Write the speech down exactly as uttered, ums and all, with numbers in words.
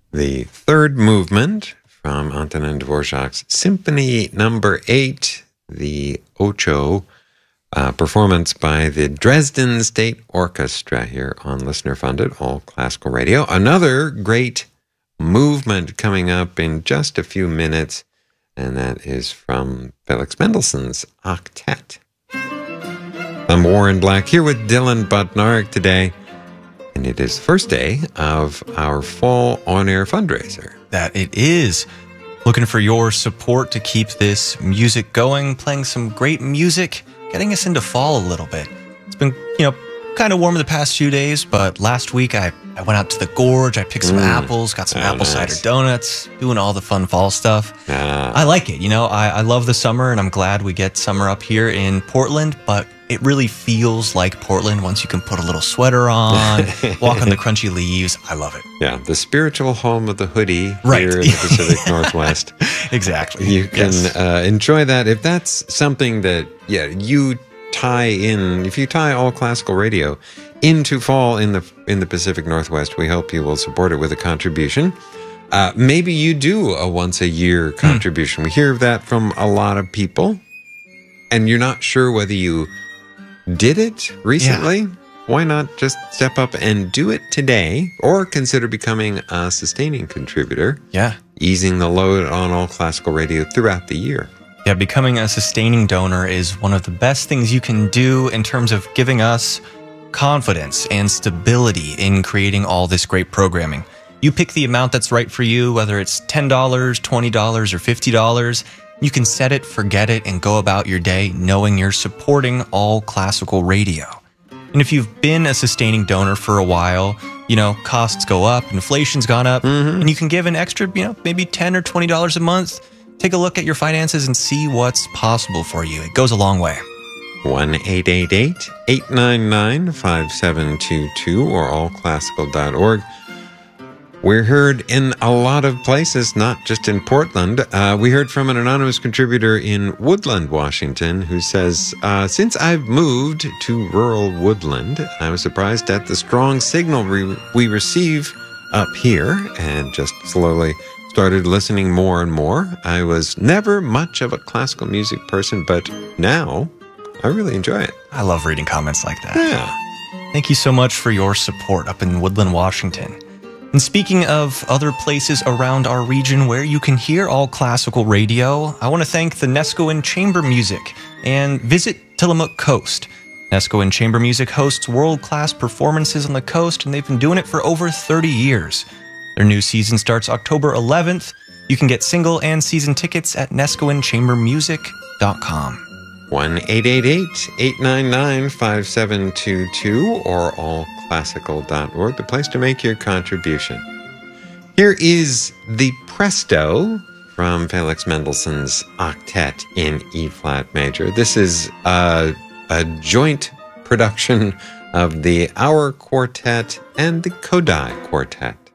the third movement from Antonin Dvorak's Symphony Number Eight, the Ocho uh, performance by the Dresden State Orchestra here on Listener Funded, all classical radio. Another great movement coming up in just a few minutes, and that is from Felix Mendelssohn's Octet. I'm Warren Black here with Dylan Butnarek today, and it is the first day of our fall on-air fundraiser. That it is. Looking for your support to keep this music going, playing some great music, getting us into fall a little bit. It's been, you know, kind of warm the past few days, but last week I, I went out to the gorge, I picked some mm. apples, got some oh, apple nice. cider donuts, doing all the fun fall stuff. Ah. I like it, you know, I, I love the summer, and I'm glad we get summer up here in Portland, but it really feels like Portland once you can put a little sweater on, walk on the crunchy leaves. I love it. Yeah, the spiritual home of the hoodie right. here in the Pacific Northwest. Exactly. You can yes. uh, enjoy that. If that's something that, yeah, you tie in, if you tie all classical radio into fall in the in the Pacific Northwest, we hope you will support it with a contribution. Uh, maybe you do a once a year contribution. Mm. We hear that from a lot of people, and you're not sure whether you did it recently. Yeah. Why not just step up and do it today, or consider becoming a sustaining contributor? Yeah. Easing the load on all classical radio throughout the year. Yeah, becoming a sustaining donor is one of the best things you can do in terms of giving us confidence and stability in creating all this great programming. You pick the amount that's right for you, whether it's ten dollars, twenty dollars, or fifty dollars. You can set it, forget it, and go about your day knowing you're supporting all classical radio. And if you've been a sustaining donor for a while, you know, costs go up, inflation's gone up, mm-hmm. and you can give an extra, you know, maybe ten or twenty dollars a month. Take a look at your finances and see what's possible for you. It goes a long way. one eight eight eight, eight nine nine, five seven two two or all classical dot org. We're heard in a lot of places, not just in Portland. Uh, we heard from an anonymous contributor in Woodland, Washington, who says, uh, since I've moved to rural Woodland, I was surprised at the strong signal re- we receive up here, and just slowly started listening more and more. I was never much of a classical music person, but now I really enjoy it. I love reading comments like that. Yeah. Thank you so much for your support up in Woodland, Washington. And speaking of other places around our region where you can hear all classical radio, I want to thank the Nescoin Chamber Music and visit Tillamook Coast. Nescoin Chamber Music hosts world-class performances on the coast, and they've been doing it for over thirty years. Their new season starts October eleventh. You can get single and season tickets at nescoin chamber music dot com. one eight eight eight, eight nine nine, five seven two two or all classical dot org, the place to make your contribution. Here is the Presto from Felix Mendelssohn's Octet in E-flat major. This is a, a joint production of the Auer Quartet and the Kodály Quartet.